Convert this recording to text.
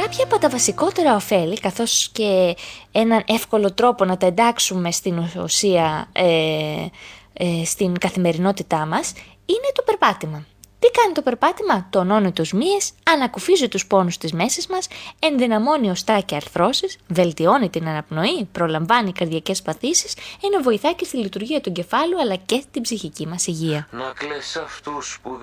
Κάποια από τα βασικότερα ωφέλη, καθώς και έναν εύκολο τρόπο να τα εντάξουμε στην ουσία στην καθημερινότητά μας, είναι το περπάτημα. Τι κάνει το περπάτημα? Τονώνει τους μύες, ανακουφίζει τους πόνους της μέσης μας, ενδυναμώνει οστά και αρθρώσεις, βελτιώνει την αναπνοή, προλαμβάνει καρδιακές παθήσεις, ενώ βοηθάει και στη λειτουργία του εγκεφάλου αλλά και την ψυχική μας υγεία. Να κλαις αυτούς που